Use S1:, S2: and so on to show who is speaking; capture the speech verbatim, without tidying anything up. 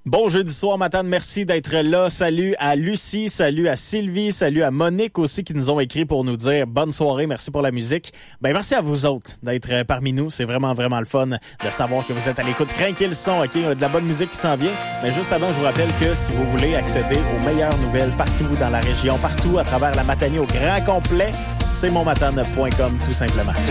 S1: Bon jeudi soir, Matane, merci d'être là. Salut à Lucie, salut à Sylvie, salut à Monique aussi qui nous ont écrit pour nous dire bonne soirée, merci pour la musique. Ben merci à vous autres d'être parmi nous. C'est vraiment, vraiment le fun de savoir que vous êtes à l'écoute. Crinquez le son, OK? De la bonne musique qui s'en vient. Mais juste avant, je vous rappelle que si vous voulez accéder aux meilleures nouvelles partout dans la région, partout à travers la Matanie au grand complet, c'est mon matane point com tout simplement.